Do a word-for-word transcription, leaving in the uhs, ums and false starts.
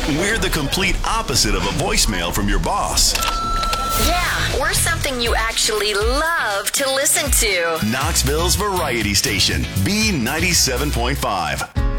We're the complete opposite of a voicemail from your boss. Yeah, we're something you actually love to listen to. Knoxville's variety station, B ninety-seven point five.